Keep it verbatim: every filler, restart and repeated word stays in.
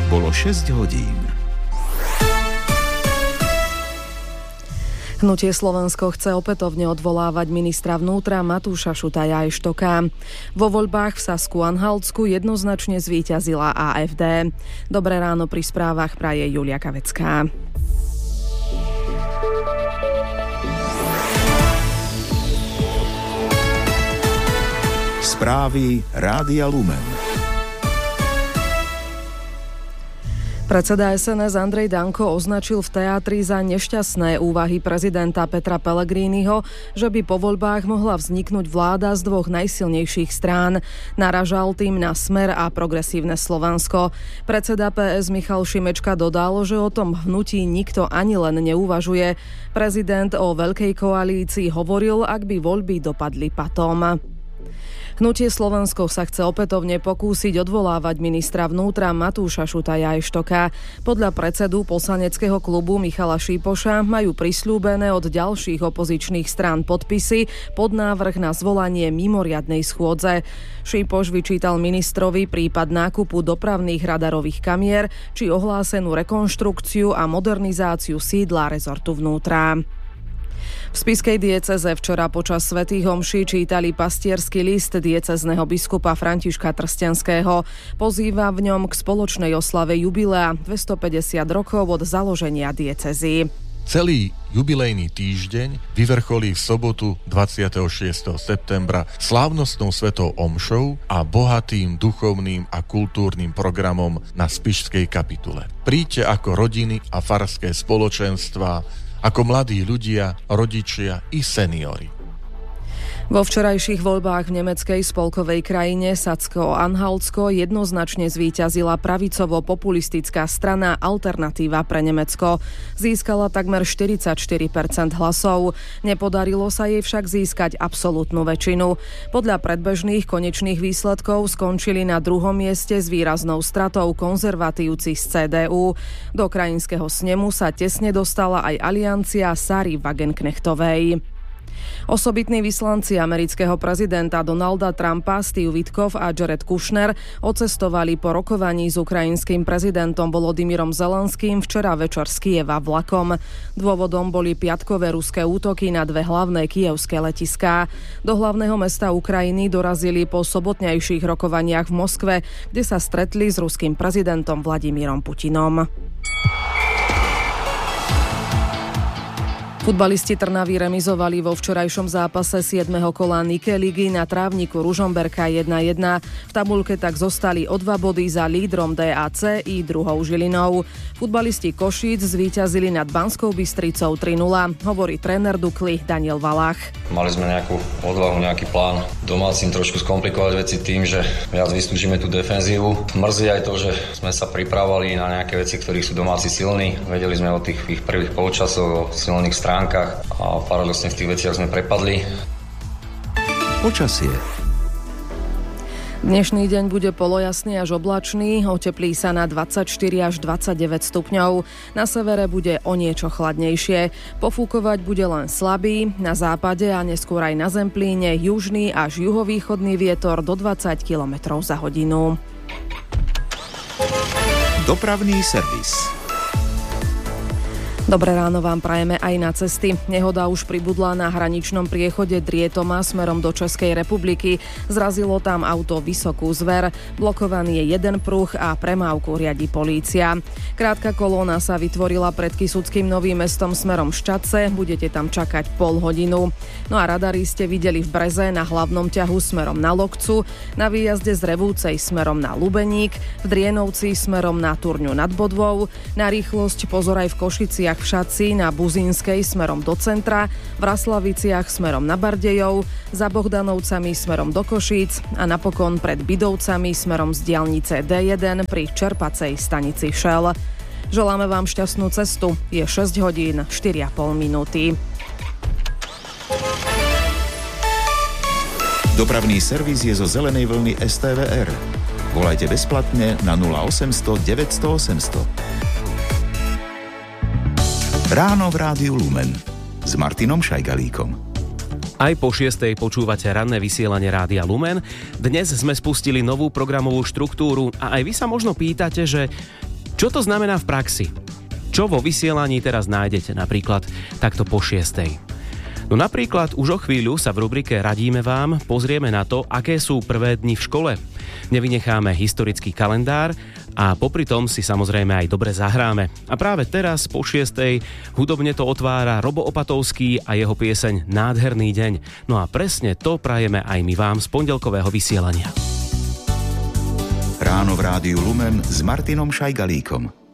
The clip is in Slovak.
Bolo šesť hodín. Hnutie Slovensko chce opätovne odvolávať ministra vnútra Matúša Šutaja Eštoka. Vo voľbách v Sasku-Anhaltsku jednoznačne zvíťazila á ef dé. Dobré ráno pri správach praje Julia Kavecká. Správy Rádia Lumen. Predseda es en es Andrej Danko označil v teátri za nešťastné úvahy prezidenta Petra Pellegriniho, že by po voľbách mohla vzniknúť vláda z dvoch najsilnejších strán. Naražal tým na Smer a Progresívne Slovensko. Predseda pé es Michal Šimečka dodal, že o tom hnutí nikto ani len neuvažuje. Prezident o veľkej koalícii hovoril, ak by voľby dopadli patom. Hnutie Slovensko sa chce opätovne pokúsiť odvolávať ministra vnútra Matúša Šutaja Eštoka. Podľa predsedu poslaneckého klubu Michala Šípoša majú prisľúbené od ďalších opozičných strán podpisy pod návrh na zvolanie mimoriadnej schôdze. Šípoš vyčítal ministrovi prípad nákupu dopravných radarových kamier či ohlásenú rekonštrukciu a modernizáciu sídla rezortu vnútra. V spišskej diecéze včera počas svätých homší čítali pastiersky list diecézneho biskupa Františka Trstenského. Pozýva v ňom k spoločnej oslave jubilea dvestopäťdesiat rokov od založenia diecézy. Celý jubilejný týždeň vyvrcholí v sobotu dvadsiateho šiesteho septembra slávnostnou svetou omšou a bohatým duchovným a kultúrnym programom na spišskej kapitule. Príďte ako rodiny a farské spoločenstvá, ako mladí ľudia, rodičia i seniori. Vo včerajších voľbách v nemeckej spolkovej krajine Sacko-Anhaltsko jednoznačne zvíťazila pravicovo-populistická strana Alternatíva pre Nemecko. Získala takmer štyridsaťštyri percent hlasov. Nepodarilo sa jej však získať absolútnu väčšinu. Podľa predbežných konečných výsledkov skončili na druhom mieste s výraznou stratou konzervatívci z cé dé ú. Do krajinského snemu sa tesne dostala aj aliancia Sary Wagenknechtovej. Osobitní vyslanci amerického prezidenta Donalda Trumpa Steve Witkoff a Jared Kushner odcestovali po rokovaní s ukrajinským prezidentom Volodymyrom Zelenským včera večer z Kieva vlakom. Dôvodom boli piatkové ruské útoky na dve hlavné kyjevské letiská. Do hlavného mesta Ukrajiny dorazili po sobotnejších rokovaniach v Moskve, kde sa stretli s ruským prezidentom Vladimírom Putinom. Futbalisti Trnavy remizovali vo včerajšom zápase siedmeho kola Nike ligy na trávniku Ružomberka jedna jedna. V tabuľke tak zostali o dva body za lídrom dé á cé i druhou Žilinou. Futbalisti Košíc zvíťazili nad Banskou Bystricou tri nula, hovorí tréner Dukly Daniel Valach. Mali sme nejakú odvahu, nejaký plán. Domácim trošku skomplikovať veci tým, že viac vystúžime tú defenzívu. Mrzí aj to, že sme sa pripravovali na nejaké veci, ktorých sú domáci silní. Vedeli sme o tých ich prvých polčasoch, o silných stránkach a paradoxne v tých veciach sme prepadli. Počasie. Dnešný deň bude polojasný až oblačný, oteplí sa na dvadsaťštyri až dvadsaťdeväť stupňov. Na severe bude o niečo chladnejšie. Pofúkovať bude len slabý, na západe a neskôr aj na Zemplíne južný až juhovýchodný vietor do dvadsať kilometrov za hodinu. Dopravný servis. Dobré ráno vám prajeme aj na cesty. Nehoda už pribudla na hraničnom priechode Drietoma smerom do Českej republiky. Zrazilo tam auto Vysokú Zver. Blokovaný je jeden pruh a premávku riadi polícia. Krátka kolóna sa vytvorila pred Kysuckým Novým Mestom smerom Šťadce. Budete tam čakať pol hodinu. No a radari ste videli v Breze na hlavnom ťahu smerom na Lokcu, na výjazde z Revúcej smerom na Lubeník, v Drienovci smerom na Turňu nad Bodvou, na rýchlosť pozor aj v Košiciach v Šatci, na Buzínskej smerom do centra, v Raslaviciach smerom na Bardejov, za Bohdanovcami smerom do Košíc a napokon pred Bidovcami smerom z diaľnice dé jeden pri čerpacej stanici Šel. Želáme vám šťastnú cestu. Je šesť hodín štyri a pol minúty. Dopravný servis je zo zelenej vlny es té vé er. Volajte bezplatne na nula osemsto deväťsto osemsto. Ráno v Rádiu Lumen s Martinom Šajgalíkom. Aj po šiestej počúvate ranné vysielanie Rádia Lumen. Dnes sme spustili novú programovú štruktúru a aj vy sa možno pýtate, že Čo to znamená v praxi? Čo vo vysielaní teraz nájdete napríklad takto po šiestej? No napríklad už o chvíľu sa v rubrike Radíme vám pozrieme na to, aké sú prvé dni v škole. Nevynecháme historický kalendár a popri tom si samozrejme aj dobre zahráme. A práve teraz po šiestej hudobne to otvára Robo Opatovský a jeho pieseň Nádherný deň. No a presne to prajeme aj my vám z pondelkového vysielania. Ráno v Rádiu Lumen s Martinom Šajgalíkom.